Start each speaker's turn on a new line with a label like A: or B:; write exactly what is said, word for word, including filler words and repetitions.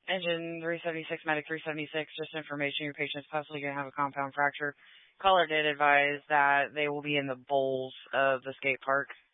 A: Engine three seventy-six, Medic three seventy-six, just information. Your patient's possibly going to have a compound fracture. Caller did advise that they will be in the bowls of the skate park